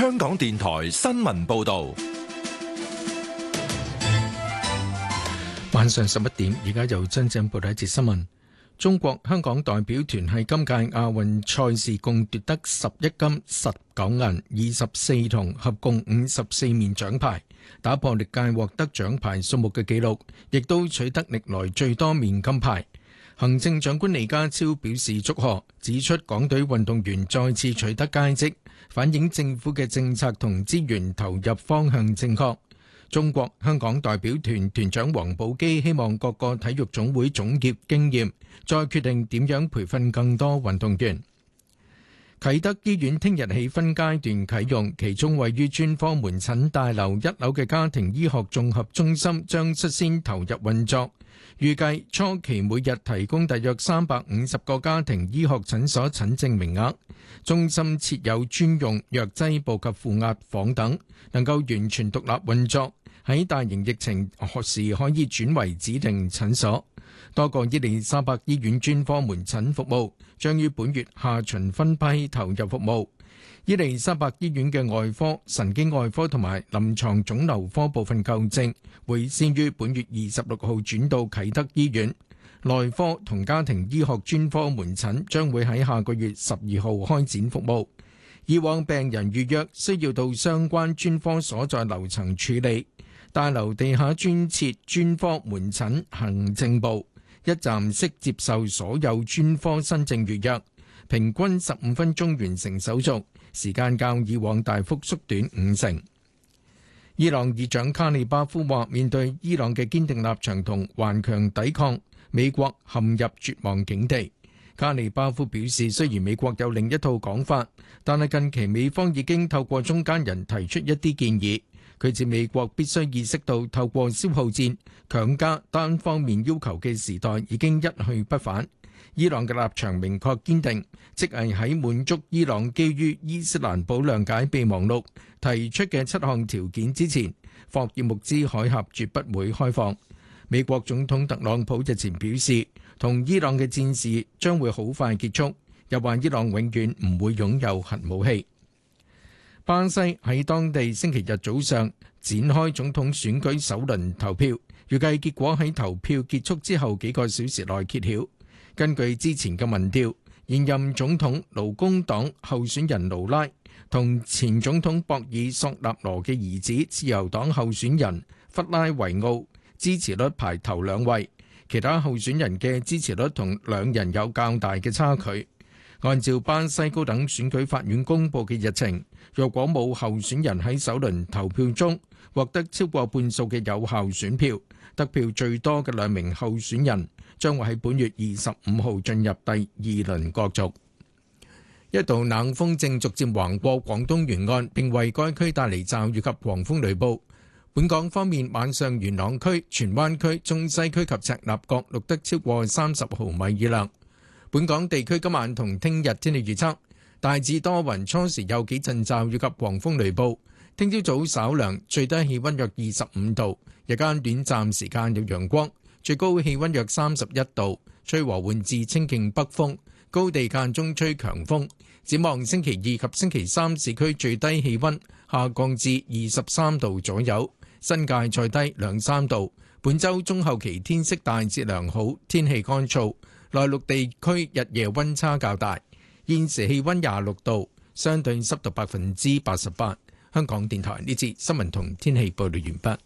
香港電台新聞報道。 晚上11點，而家由張正報道一節新聞。中國香港代表團喺今屆亞運賽事共奪得11金、19銀、24銅，合共54面獎牌，打破歷屆獲得獎牌數目嘅紀錄，亦都取得歷來最多面金牌。行政長官李家超表示祝賀，指出港隊運動員再次取得佳績，反映政府嘅政策同資源投入方向正確。中國香港代表團團長王寶基希望各個體育總會總結經驗，再決定點樣培訓更多運動員。啟德醫院聽日起分階段啟用，其中位於專科門診大樓1樓嘅家庭醫學綜合中心將率先投入運作，預計初期每日提供大約350個家庭醫學診所診症名額。中心設有專用藥劑部及負壓房等，能夠完全獨立運作，喺大型疫情時可以轉為指定診所。多個伊利沙伯醫院專科門診服務將於本月下旬分批投入服務。伊利沙伯醫院嘅外科、神經外科同埋臨床腫瘤科部分舊症會先於本月26號轉到啟德醫院。內科同家庭醫學專科門診將會喺下個月12號開展服務。以往病人預約需要到相關專科所在樓層處理，大樓地下專設專科門診行政部，一站式接受所有專科新症預約，平均15分鐘完成手續，時間較以往大幅縮短50%。伊朗議長卡利巴夫話，面對伊朗嘅堅定立場同頑強抵抗，美國陷入絕望境地。卡利巴夫表示，雖然美國有另一套講法，但係近期美方已經透過中間人提出一啲建議。佢指美國必須意識到，透過消耗戰強加單方面要求嘅時代已經一去不返。伊朗嘅立場明確堅定，即係喺滿足伊朗基於伊斯蘭堡諒解備忘錄提出嘅7項條件之前，霍爾木茲海峽絕不會開放。美國總統特朗普日前表示，同伊朗嘅戰事將會好快結束，又話伊朗永遠唔會擁有核武器。巴西喺當地星期日早上展開總統選舉首輪投票，預計結果喺投票結束之後幾個小時內揭曉。根據之前嘅民調，現任總統勞工黨候選人盧拉同前總統博爾索納羅嘅兒子自由黨候選人弗拉維奧支持率排頭兩位，其他候選人嘅支持率同兩人有較大嘅差距。按照巴西高等選舉法院公佈嘅日程，若果冇候選人喺首輪投票中獲得超過半數嘅有效選票，得票最多嘅兩名候選人將會喺本月25號進入第二輪角逐。一道冷鋒正逐漸橫過廣東沿岸，並為該區帶嚟驟雨及狂風雷暴。本港方面，晚上元朗區、荃灣區、中西區及赤鱲角錄得超過30毫米雨量。本港地區今晚同聽日天氣預測，大致多雲，初時有幾陣驟雨及狂風雷暴。聽朝早稍涼，最低氣溫約25度，日間短暫時間有陽光，最高氣溫約31度，吹和緩至清勁北風，高地間中吹強風。展望星期二及星期三，市區最低氣溫下降至23度左右，新界再低2-3度。本週中後期天色大致良好，天氣乾燥。內陸地區日夜溫差較大，現時氣溫26度，相對濕度88%。香港電台呢節新聞同天氣報道完畢。